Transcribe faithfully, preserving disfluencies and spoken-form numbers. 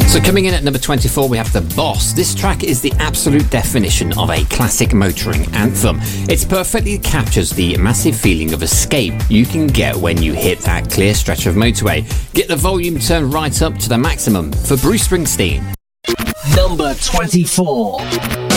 So coming in at number twenty-four, we have The Boss. This track is the absolute definition of a classic motoring anthem. It perfectly captures the massive feeling of escape you can get when you hit that clear stretch of motorway. Get the volume turned right up to the maximum for Bruce Springsteen. Number twenty-four.